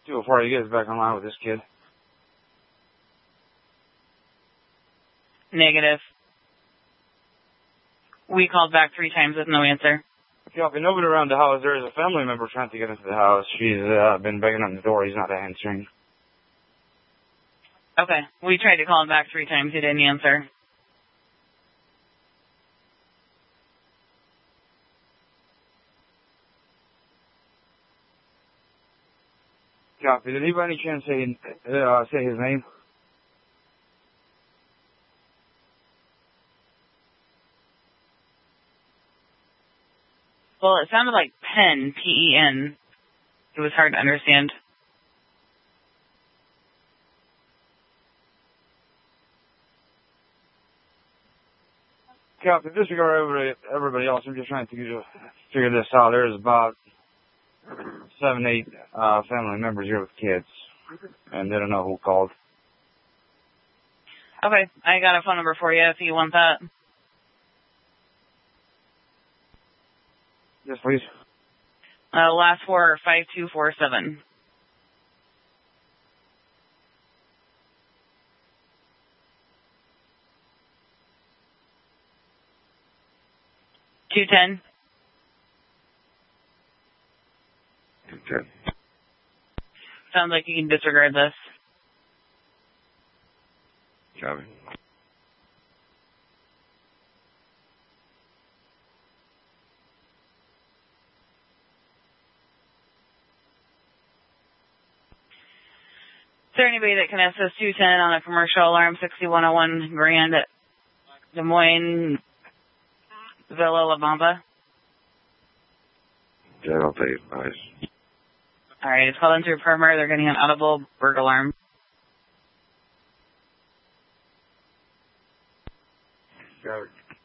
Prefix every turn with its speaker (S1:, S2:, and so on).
S1: Do it before he gets back online with this kid.
S2: Negative. We called back 3 times with no answer.
S1: Copy. Nobody around the house. There is a family member trying to get into the house. She's been banging on the door. He's not answering.
S2: Okay. We tried to call him back 3 times. He didn't answer.
S1: Copy. Did he by any chance say his name?
S2: Well, it sounded like Pen, P-E-N. It was hard to understand.
S1: Copy. Disregard everybody else. I'm just trying to figure this out. There's about 7, 8 family members here with kids, and they don't know who called.
S2: Okay. I got a phone number for you if you want that.
S1: Yes, please.
S2: Last 4 are 5247. $210.
S1: Okay.
S2: Sounds like you can disregard this.
S1: Copy.
S2: Is there anybody that can assist 210 on a commercial alarm 6101 Grand at Des Moines, Villa La Bamba?
S1: Yeah, I'll take it. Nice.
S2: All right, it's called into a perimeter. They're getting an audible burglar alarm.
S1: Got it.